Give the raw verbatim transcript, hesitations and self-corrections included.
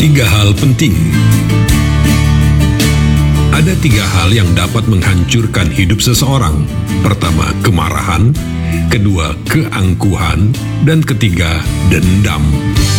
Tiga hal penting. Ada tiga hal yang dapat menghancurkan hidup seseorang. Pertama, kemarahan. Kedua, keangkuhan. Dan ketiga, dendam.